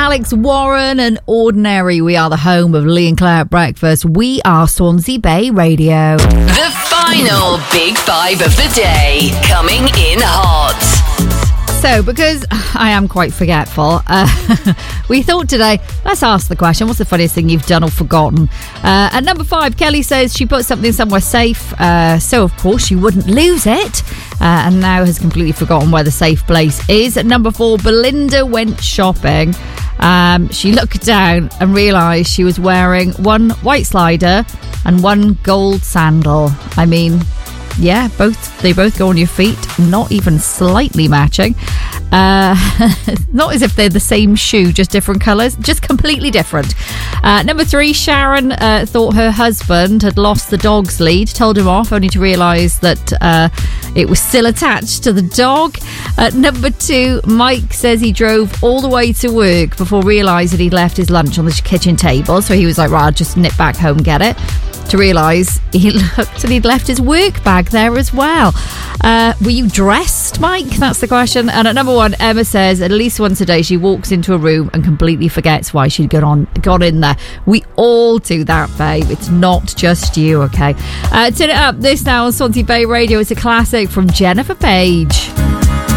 Alex Warren and Ordinary. We are the home of Lee and Claire at breakfast. We are Swansea Bay Radio. The final Big Five of the day, coming in hot. So, because I am quite forgetful, we thought today, let's ask the question, what's the funniest thing you've done or forgotten? At number 5, Kelly says she put something somewhere safe, so of course she wouldn't lose it, and now has completely forgotten where the safe place is. At number 4, Belinda went shopping. She looked down and realised she was wearing one white slider and one gold sandal. I mean, yeah, they both go on your feet, not even slightly matching. Not as if they're the same shoe, just different colours, just completely different. Number 3, Sharon thought her husband had lost the dog's lead, told him off, only to realise that it was still attached to the dog. Number 2, Mike says he drove all the way to work before realising he'd left his lunch on the kitchen table, so he was like, right, I'll just nip back home and get it, to realise he looked and he'd left his work bag there as well. Were you dressed, Mike? That's the question. And at number 1, Emma says at least once a day she walks into a room and completely forgets why she'd gone in there. We all do that, babe. It's not just you, okay? Turn it up. This now on Swansea Bay Radio. It's a classic from Jennifer Page.